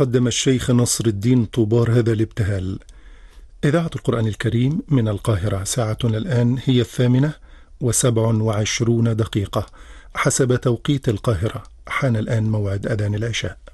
قدم الشيخ نصر الدين طوبار هذا الابتهال. إذاعة القرآن الكريم من القاهرة، ساعتنا الآن هي 8:27 حسب توقيت القاهرة. حان الآن موعد أذان العشاء.